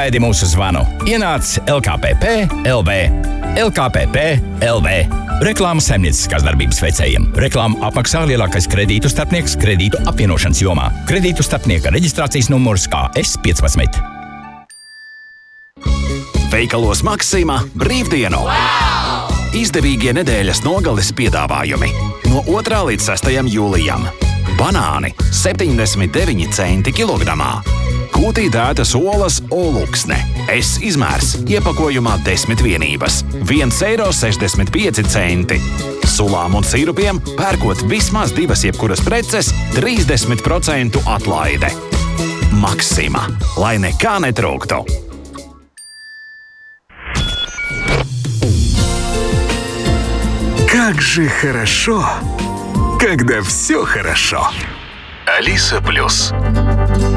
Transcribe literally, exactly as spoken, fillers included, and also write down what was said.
Sagaidi mūsu zvanu. Ienāc L K P P L V. L K P P L V. Reklāma saimnieciskās darbības veicējiem. Reklāmu apmaksā lielākais kredītu starpnieks kredītu apvienošanas jomā. Kredītu starpnieka reģistrācijas numurs K S piecpadsmit. Veikalos Maksima brīvdienu! Wow! Izdevīgie nedēļas nogales piedāvājumi. No otrā līdz sestajam jūlijam. Banāni septiņdesmit deviņi centi kilogramā. Kūtītētas olas Oluksne. S izmērs. Iepakojumā desmit vienības. viens eiro sešdesmit pieci centi. Sulām un sirupiem pērkot vismaz divas jebkuras preces trīsdesmit procentu atlaide. Maksima. Lai nekā netrūktu. Как же хорошо, когда все хорошо. Алиса Плюс.